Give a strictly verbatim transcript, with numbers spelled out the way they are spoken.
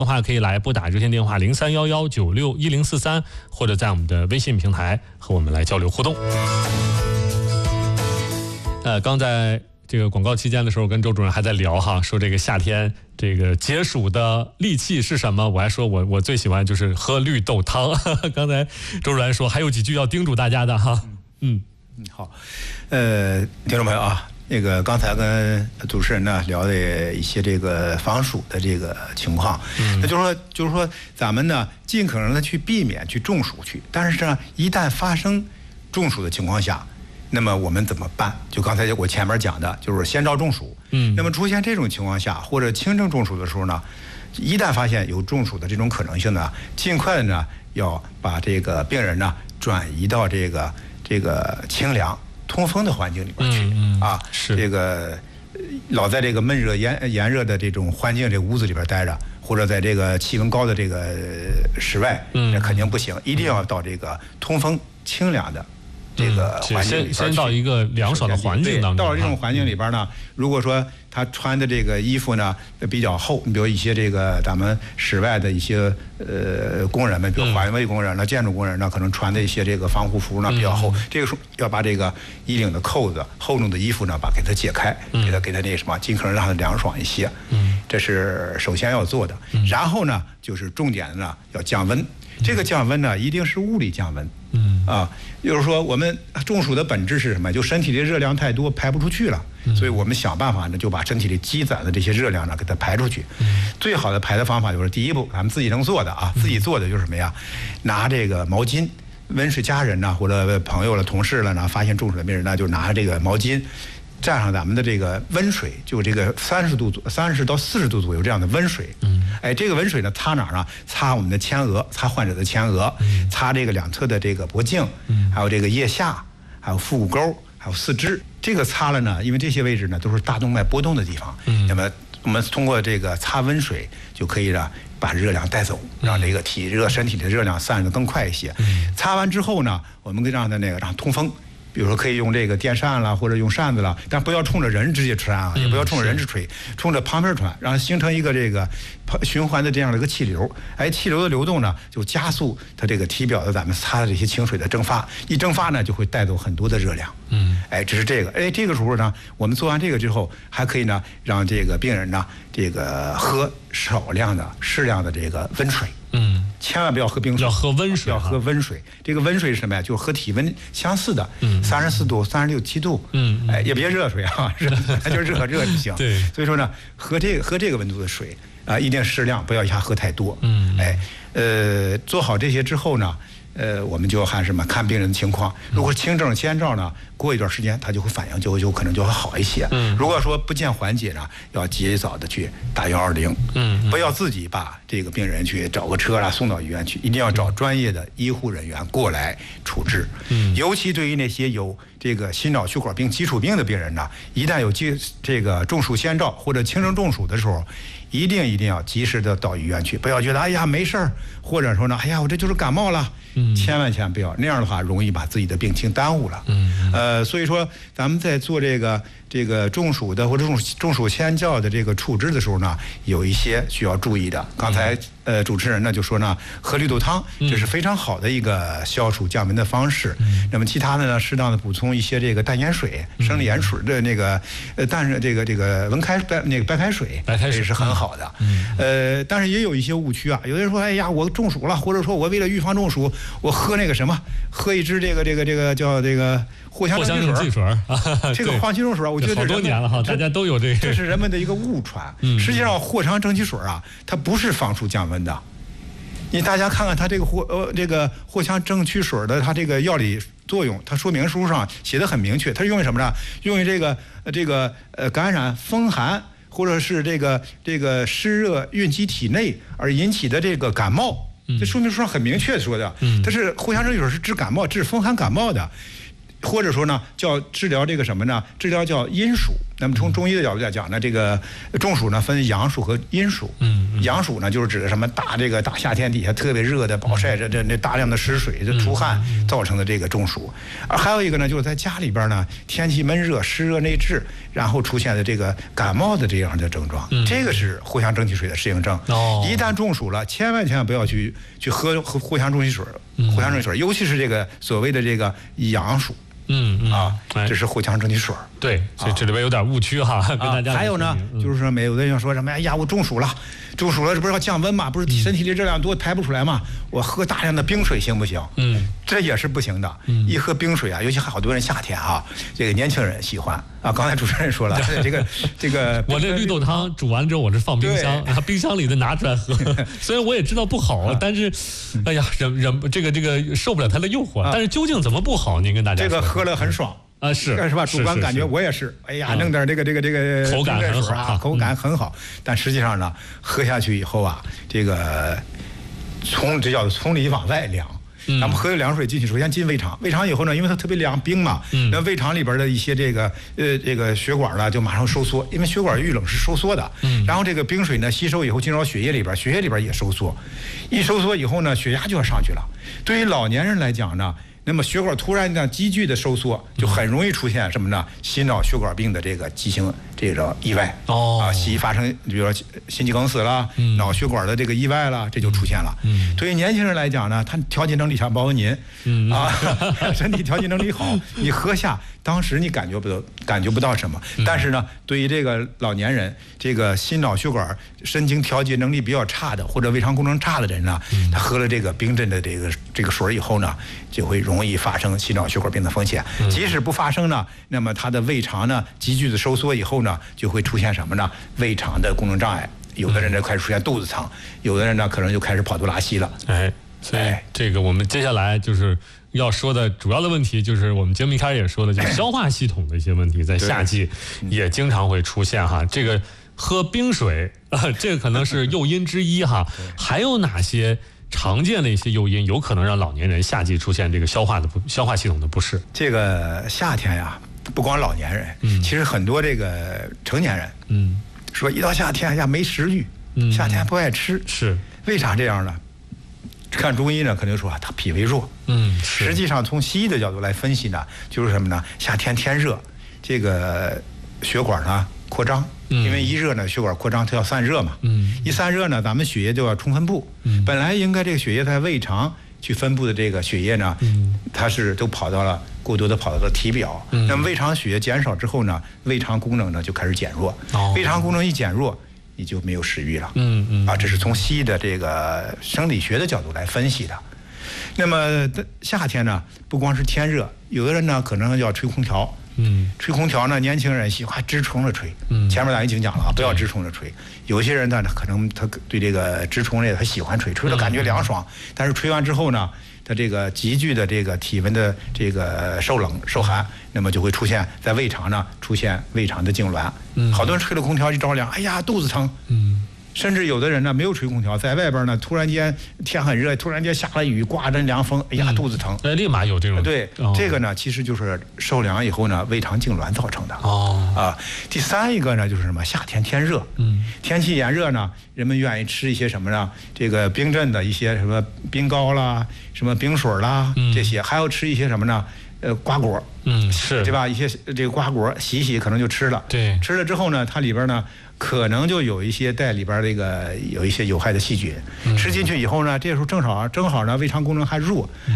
的话可以来拨打热线电话零三幺幺九六一零四三，或者在我们的微信平台和我们来交流互动。呃，刚在这个广告期间的时候，跟周主任还在聊哈，说这个夏天这个解暑的利器是什么？我还说我我最喜欢就是喝绿豆汤。刚才周主任说还有几句要叮嘱大家的哈。嗯嗯，好，呃，听众朋友啊，那个刚才跟主持人呢聊的一些这个防暑的这个情况，嗯，那就是说就是说咱们呢尽可能的去避免去中暑去，但是呢一旦发生中暑的情况下。那么我们怎么办？就刚才我前面讲的，就是先兆中暑。嗯，那么出现这种情况下，或者轻症中暑的时候呢，一旦发现有中暑的这种可能性呢，尽快的呢要把这个病人呢转移到这个这个清凉通风的环境里边去。嗯嗯、啊，是这个老在这个闷热炎炎热的这种环境这屋子里边待着，或者在这个气温高的这个室外，嗯，那肯定不行，一定要到这个通风清凉的。这个环境里边， 先先到一个凉爽的环境当中。 到了这种环境里边呢，如果说他穿的这个衣服呢比较厚，你比如一些这个咱们室外的一些呃工人们，比如环卫工人呢、建筑工人呢，可能穿的一些这个防护服呢比较厚，这个时候要把这个衣领的扣子、厚重的衣服呢，把给它解开，给它给它那什么，尽可能让它凉爽一些。嗯，这是首先要做的。然后呢，就是重点的呢要降温。这个降温呢，一定是物理降温。嗯啊，就是说我们中暑的本质是什么？就身体的热量太多排不出去了，所以我们想办法呢，就把身体里积攒的这些热量呢给它排出去。最好的排的方法就是第一步，咱们自己能做的啊，自己做的就是什么呀？拿这个毛巾，温水家人呢，或者朋友了、同事了呢，发现中暑的病人呢，就拿这个毛巾。蘸上咱们的这个温水，就这个三十度左三十到四十度左右这样的温水，嗯，哎，这个温水呢，擦哪儿呢？擦我们的前额，擦患者的前额，嗯，擦这个两侧的这个脖颈，嗯，还有这个腋下，还有腹股沟，还有四肢。这个擦了呢，因为这些位置呢都是大动脉波动的地方，嗯，那么我们通过这个擦温水就可以呢把热量带走，让这个体热身体的热量散得更快一些。嗯，擦完之后呢，我们可以让它那个让通风。比如说可以用这个电扇啦，或者用扇子啦，但不要冲着人直接吹啊，也不要冲着人直吹，冲着旁边吹，让它形成一个这个循环的这样的一个气流。哎，气流的流动呢，就加速它这个体表的咱们擦的这些清水的蒸发，一蒸发呢，就会带走很多的热量。嗯，哎，这是这个。哎，这个时候呢，我们做完这个之后，还可以呢，让这个病人呢，这个喝少量的、适量的这个温水。嗯。千万不要喝冰水， 要喝温水， 要喝温水。这个温水是什么呀？就是和体温相似的，嗯，三十四度、三十六七度，嗯，哎，也别热水啊，热就热热就行。对，所以说呢，喝这个喝这个温度的水啊，一定适量，不要一下喝太多。嗯，哎，呃，做好这些之后呢。呃，我们就看什么？看病人的情况。如果轻症先兆呢，过一段时间他就会反应，就就可能就会好一些。嗯，如果说不见缓解呢，要及早的去打幺二零。嗯，不要自己把这个病人去找个车啦送到医院去，一定要找专业的医护人员过来处置。嗯，尤其对于那些有这个心脑血管病基础病的病人呢，一旦有这这个中暑先兆或者轻症中暑的时候。一定一定要及时的到医院去，不要觉得哎呀没事儿，或者说呢，哎呀我这就是感冒了，嗯，千万千万不要那样的话，容易把自己的病情耽误了。嗯，呃，所以说咱们在做这个这个中暑的或者中中暑先兆的这个处置的时候呢，有一些需要注意的。刚才呃主持人呢就说呢，喝绿豆汤这是非常好的一个消暑降温的方式。嗯，那么其他的呢，适当的补充一些这个淡盐水、生理盐水的那个呃淡这个这个温开白那个白开水，白开水是很好。好的，呃，但是也有一些误区啊。有的人说，哎呀，我中暑了，或者说我为了预防中暑，我喝那个什么，喝一支这个这个这个叫这个藿香正气水。这个藿香正气水，我觉得好多年了哈，大家都有这个。 这是人们的一个误传。实际上，藿香正气水啊，它不是防暑降温的。你大家看看它这个藿呃这个藿香正气水的它这个药理作用，它说明书上写的很明确，它是用于什么呢？用于这个这个呃感染风寒。或者是这个这个湿热蕴积体内而引起的这个感冒，这说明书上很明确说的，它是藿香正气水是治感冒、治风寒感冒的。 或者说呢，叫治疗这个什么呢？治疗叫阴暑。那么从中医的角度来讲呢，这个中暑呢分阳暑和阴暑。嗯，阳暑呢就是指什么大这个大夏天底下特别热的暴晒，这这这大量的湿水，这出汗造成的这个中暑。而还有一个呢，就是在家里边呢，天气闷热，湿热内滞，然后出现的这个感冒的这样的症状，这个是藿香正气水的适应症。哦，一旦中暑了，千万千万不要去去喝喝藿香正气水，藿香正气水，尤其是这个所谓的这个阳暑。嗯嗯啊，这是藿香正气水。 对，所以这里边有点误区哈，跟大家。 还有呢，就是说，有的人说什么，哎呀，我中暑了，中暑了，这不是要降温嘛？不是身体里热量多排不出来嘛？我喝大量的冰水行不行？嗯，这也是不行的。一喝冰水啊，尤其好多人夏天哈，这个年轻人喜欢啊。刚才主持人说了，这个这个， 我这绿豆汤煮完之后，我是放冰箱，然后冰箱里的拿出来喝。虽然我也知道不好，但是，哎呀，忍忍这个这个受不了它的诱惑。但是究竟怎么不好？您跟大家这个喝了很爽。 啊，是是吧？主观感觉我也是，哎呀，弄点这个这个这个口感很好， 口感很好。但实际上呢，喝下去以后啊，这个从这叫从里往外凉。咱们喝凉水进去，首先进胃肠，胃肠以后呢，因为它特别凉冰嘛，那胃肠里边的一些这个呃这个血管呢就马上收缩，因为血管遇冷是收缩的。然后这个冰水呢吸收以后进入到血液里边，血液里边也收缩，一收缩以后呢，血压就要上去了。对于老年人来讲呢。那么血管突然呢急剧的收缩，就很容易出现什么呢？心脑血管病的这个急性这个意外。哦啊，喜发生，比如说心肌梗死了，嗯、脑血管的这个意外了，这就出现了。嗯，对于年轻人来讲呢，他调节能力像包括您，嗯啊，身体调节能力好，你喝下，当时你感觉不到感觉不到什么，但是呢，对于这个老年人，这个心脑血管神经调节能力比较差的或者胃肠功能差的人呢，他喝了这个冰镇的这个这个水以后呢，就会容易发生心脑血管病的风险。即使不发生呢，那么他的胃肠呢急剧的收缩以后呢，就会出现什么呢？胃肠的功能障碍，有的人呢开始出现肚子疼，有的人呢可能就开始跑肚拉稀了。 哎，所以这个我们接下来就是要说的主要的问题，就是我们节目一开始也说的，就是消化系统的一些问题，在夏季也经常会出现哈。这个喝冰水啊，这个可能是诱因之一哈。还有哪些常见的一些诱因，有可能让老年人夏季出现这个消化的不消化系统的不适？ 这个夏天呀，不光老年人，嗯，其实很多这个成年人，嗯，说一到夏天呀没食欲，嗯，夏天不爱吃， 是为啥这样呢？看中医呢，肯定说他脾胃弱，嗯，实际上从西医的角度来分析呢，就是什么呢？夏天天热，这个血管呢扩张。因为一热呢，血管扩张，它要散热嘛。嗯，一散热呢，咱们血液就要充分布。嗯，本来应该这个血液在胃肠去分布的这个血液呢，嗯，它是都跑到了过多的跑到了体表。嗯，那么胃肠血液减少之后呢，胃肠功能呢就开始减弱。哦，胃肠功能一减弱，你就没有食欲了。嗯嗯，啊，这是从西医的这个生理学的角度来分析的。那么夏天呢，不光是天热，有的人呢可能要吹空调。嗯，吹空调呢，年轻人喜欢直冲着吹。嗯，前面咱已经讲了，不要直冲着吹。有些人呢，可能他对这个直冲类他喜欢吹，吹了感觉凉爽，但是吹完之后呢，他这个急剧的这个体温的这个受冷受寒，那么就会出现在胃肠呢出现胃肠的痉挛。嗯，好多人吹了空调一着凉，哎呀肚子疼。嗯。甚至有的人呢没有吹空调，在外边呢突然间天很热，突然间下了雨，刮阵凉风，哎呀肚子疼， 哎立马有这种。 对，哦、这个呢其实就是受凉以后呢胃肠痉挛造成的。哦啊，第三一个呢就是什么？夏天天热，嗯，天气炎热呢，人们愿意吃一些什么呢？这个冰镇的一些什么冰糕啦，什么冰水啦，嗯、这些，还要吃一些什么呢？呃，瓜果，嗯，是对吧？一些这个瓜果洗洗可能就吃了， 对， 吃了之后呢，它里边呢可能就有一些带里边这个有一些有害的细菌，嗯、吃进去以后呢，这时候正好正好呢胃肠功能还弱。